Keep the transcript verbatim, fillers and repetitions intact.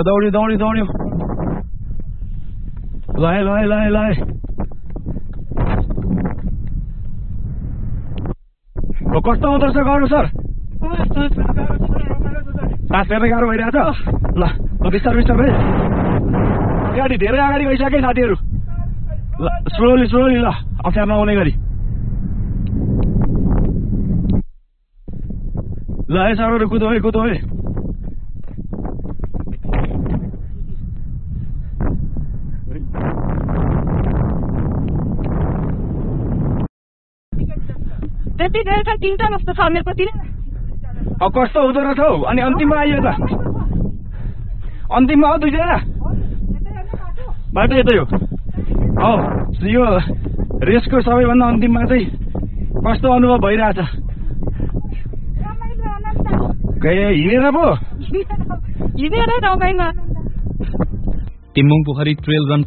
दौड्यो दौड्यो दौड्यो लाए लाए लाए लाए कस्तो हुँदो रहेछ गाह्रो सर सास फेर्न गाह्रो भइरहेछ ल ल बिस्तार बिस्तार है गाडी धेरै अगाडि गइसके साथीहरू ल स्लोली स्लोली ल अप्ठ्यारो नहुने गरी ल है सरहरू कुदो है कुदो है अब कस्तो हुँदो रहेछ हौ अनि अन्तिममा आइयो त अन्तिममा हो दुईजना बाटो यतै हो हौ यो रेसको सबैभन्दा अन्तिममा चाहिँ कस्तो अनुभव भइरहेछ हिँडेर पो तिम्बुङ पोखरी ट्रेल रन